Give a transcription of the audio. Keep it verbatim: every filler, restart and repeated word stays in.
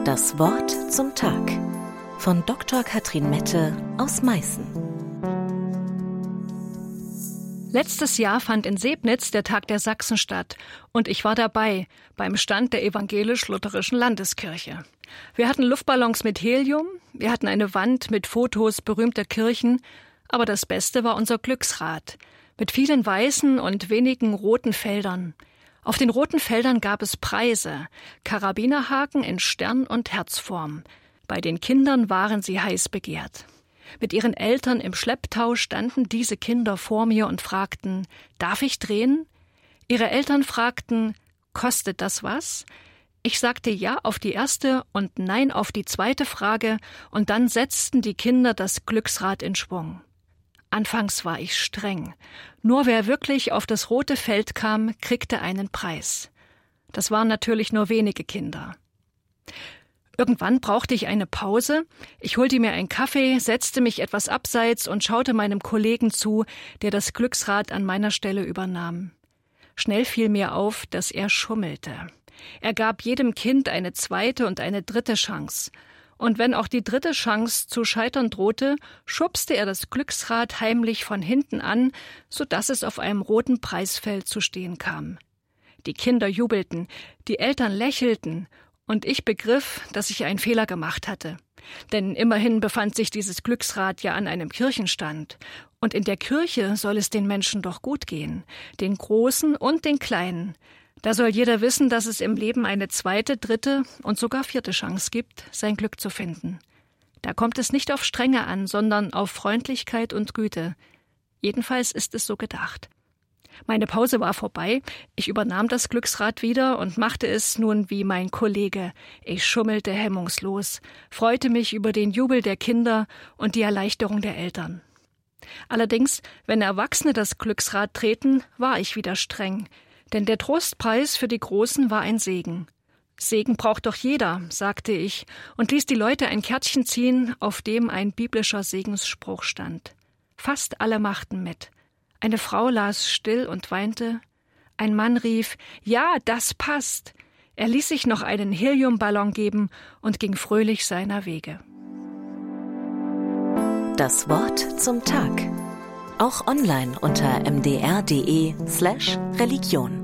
Das Wort zum Tag von Doktor Katrin Mette aus Meißen. Letztes Jahr fand in Sebnitz der Tag der Sachsen statt und ich war dabei beim Stand der evangelisch-lutherischen Landeskirche. Wir hatten Luftballons mit Helium, wir hatten eine Wand mit Fotos berühmter Kirchen, aber das Beste war unser Glücksrad mit vielen weißen und wenigen roten Feldern. Auf den roten Feldern gab es Preise, Karabinerhaken in Stern- und Herzform. Bei den Kindern waren sie heiß begehrt. Mit ihren Eltern im Schlepptau standen diese Kinder vor mir und fragten, darf ich drehen? Ihre Eltern fragten, kostet das was? Ich sagte ja auf die erste und nein auf die zweite Frage und dann setzten die Kinder das Glücksrad in Schwung. Anfangs war ich streng. Nur wer wirklich auf das rote Feld kam, kriegte einen Preis. Das waren natürlich nur wenige Kinder. Irgendwann brauchte ich eine Pause. Ich holte mir einen Kaffee, setzte mich etwas abseits und schaute meinem Kollegen zu, der das Glücksrad an meiner Stelle übernahm. Schnell fiel mir auf, dass er schummelte. Er gab jedem Kind eine zweite und eine dritte Chance. Und wenn auch die dritte Chance zu scheitern drohte, schubste er das Glücksrad heimlich von hinten an, sodass es auf einem roten Preisfeld zu stehen kam. Die Kinder jubelten, die Eltern lächelten, und ich begriff, dass ich einen Fehler gemacht hatte. Denn immerhin befand sich dieses Glücksrad ja an einem Kirchenstand. Und in der Kirche soll es den Menschen doch gut gehen, den Großen und den Kleinen. Da soll jeder wissen, dass es im Leben eine zweite, dritte und sogar vierte Chance gibt, sein Glück zu finden. Da kommt es nicht auf Strenge an, sondern auf Freundlichkeit und Güte. Jedenfalls ist es so gedacht. Meine Pause war vorbei. Ich übernahm das Glücksrad wieder und machte es nun wie mein Kollege. Ich schummelte hemmungslos, freute mich über den Jubel der Kinder und die Erleichterung der Eltern. Allerdings, wenn Erwachsene das Glücksrad treten, war ich wieder streng. Denn der Trostpreis für die Großen war ein Segen. Segen braucht doch jeder, sagte ich und ließ die Leute ein Kärtchen ziehen, auf dem ein biblischer Segensspruch stand. Fast alle machten mit. Eine Frau las still und weinte. Ein Mann rief, ja, das passt. Er ließ sich noch einen Heliumballon geben und ging fröhlich seiner Wege. Das Wort zum Tag. Auch online unter m d r punkt d e slash Religion.